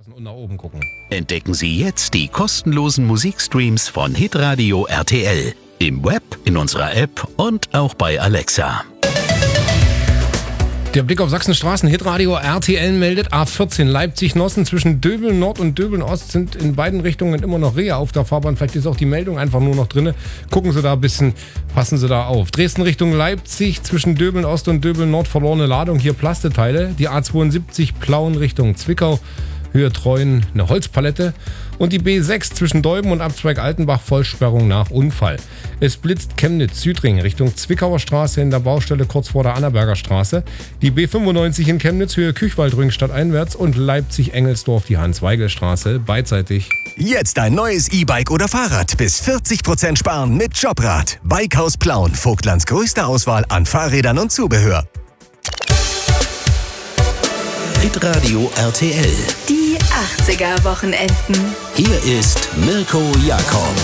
Und nach oben gucken. Entdecken Sie jetzt die kostenlosen Musikstreams von Hitradio RTL. Im Web, in unserer App und auch bei Alexa. Der Blick auf Sachsenstraßen, Hitradio RTL meldet A14 Leipzig-Nossen zwischen Döbeln Nord und Döbeln Ost sind in beiden Richtungen immer noch Rehe auf der Fahrbahn. Vielleicht ist auch die Meldung einfach nur noch drin. Gucken Sie da ein bisschen, passen Sie da auf. Dresden Richtung Leipzig zwischen Döbeln Ost und Döbeln Nord verlorene Ladung, hier Plasteteile. Die A72 Plauen Richtung Zwickau. Höhe Treuen, eine Holzpalette und die B6 zwischen Deuben und Abzweig Altenbach Vollsperrung nach Unfall. Es blitzt Chemnitz-Südring Richtung Zwickauer Straße in der Baustelle kurz vor der Annaberger Straße. Die B95 in Chemnitz Höhe Küchwaldring stadteinwärts und Leipzig-Engelsdorf die Hans-Weigel-Straße beidseitig. Jetzt ein neues E-Bike oder Fahrrad bis 40% sparen mit Jobrad. Bikehaus Plauen, Vogtlands größte Auswahl an Fahrrädern und Zubehör. Hitradio RTL. Die 80er-Wochenenden. Hier ist Mirko Jakob.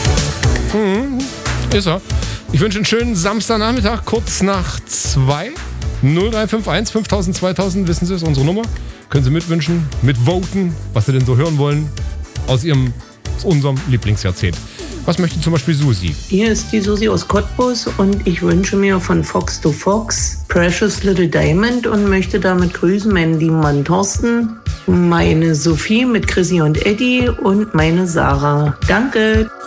Ist er. Ich wünsche einen schönen Samstagnachmittag, kurz nach 2. 0351 5000 2000, wissen Sie, ist unsere Nummer. Können Sie mitwünschen, mitvoten, was Sie denn so hören wollen aus unserem Lieblingsjahrzehnt. Was möchte zum Beispiel Susi? Hier ist die Susi aus Cottbus und ich wünsche mir von Fox to Fox Precious Little Diamond und möchte damit grüßen meinen lieben Mann Thorsten, meine Sophie mit Chrissy und Eddie und meine Sarah. Danke.